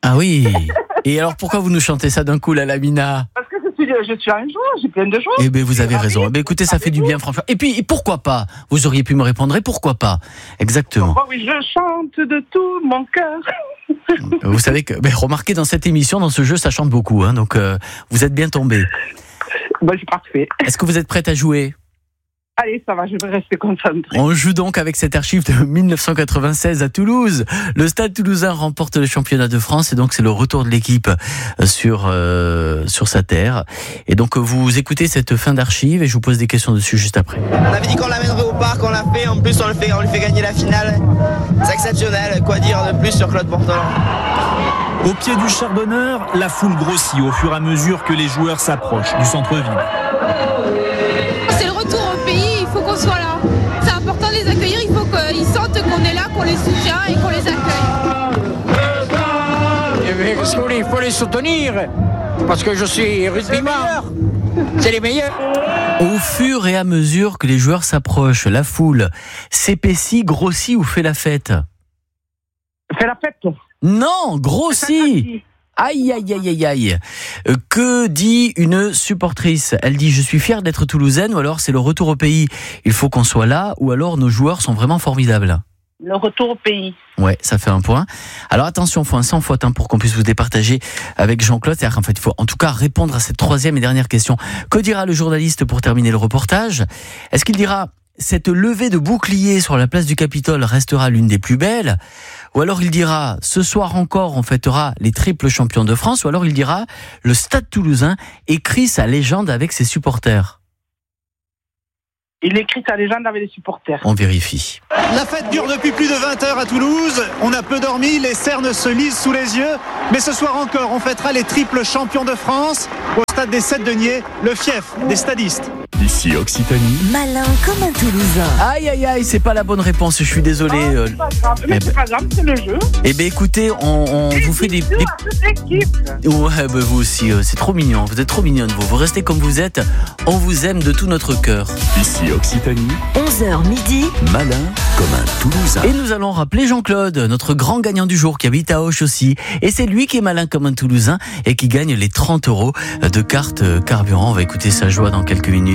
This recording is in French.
Ah oui. Et alors pourquoi vous nous chantez ça d'un coup, la Lamina? Parce que je suis un joueur, j'ai plein de joueurs. Eh bien, vous avez raison. Eh bien, écoutez, ça fait du bien, franchement. Et puis, pourquoi pas? Vous auriez pu me répondre, et pourquoi pas? Exactement. Oh, oui, je chante de tout mon cœur. Vous savez que, remarquez, dans cette émission, dans ce jeu, ça chante beaucoup, hein, donc vous êtes bien tombé. C'est parfait. Est-ce que vous êtes prête à jouer? Allez, ça va, je vais rester concentrée. On joue donc avec cette archive de 1996 à Toulouse. Le Stade Toulousain remporte le championnat de France et donc c'est le retour de l'équipe sur sa terre. Et donc vous écoutez cette fin d'archive et je vous pose des questions dessus juste après. On avait dit qu'on l'amènerait au parc, on l'a fait. En plus, on lui fait gagner la finale. C'est exceptionnel. Quoi dire de plus sur Claude Portelan? Au pied du Charbonneur, la foule grossit au fur et à mesure que les joueurs s'approchent du centre-ville. C'est le retour au pays, il faut qu'on soit là. C'est important de les accueillir, il faut qu'ils sentent qu'on est là, qu'on les soutient et qu'on les accueille. Il faut les soutenir, parce que je suis rugbyman. C'est les meilleurs. Au fur et à mesure que les joueurs s'approchent, la foule s'épaissit, grossit ou fait la fête? Fais la fête. Non, grossit. Aïe, aïe, aïe, aïe, aïe. Que dit une supportrice? Elle dit, je suis fière d'être toulousaine, ou alors c'est le retour au pays. Il faut qu'on soit là, ou alors nos joueurs sont vraiment formidables. Le retour au pays. Ouais, ça fait un point. Alors attention, il faut un sans faute pour qu'on puisse vous départager avec Jean-Claude. C'est-à-dire qu'en fait, il faut en tout cas répondre à cette troisième et dernière question. Que dira le journaliste pour terminer le reportage? Est-ce qu'il dira, cette levée de bouclier sur la place du Capitole restera l'une des plus belles? Ou alors il dira, ce soir encore, on fêtera les triples champions de France. Ou alors il dira, le Stade Toulousain écrit sa légende avec ses supporters. Il écrit sa légende avec les supporters. On vérifie. La fête dure depuis plus de 20 heures à Toulouse. On a peu dormi, les cernes se lisent sous les yeux. Mais ce soir encore, on fêtera les triples champions de France au stade des Sept-Deniers, le fief des stadistes. Ici Occitanie. Malin comme un Toulousain. Aïe aïe aïe, c'est pas la bonne réponse, je suis désolé. C'est pas grave, mais c'est pas grave, c'est le jeu. Eh bien écoutez, on vous fait des... Ouais, vous aussi, c'est trop mignon, vous êtes trop mignonne vous restez comme vous êtes, on vous aime de tout notre cœur. Ici Occitanie. 11h midi. Malin comme un Toulousain. Et nous allons rappeler Jean-Claude, notre grand gagnant du jour qui habite à Auch aussi. Et c'est lui qui est malin comme un Toulousain et qui gagne les 30 € de carte carburant. On va écouter sa joie dans quelques minutes.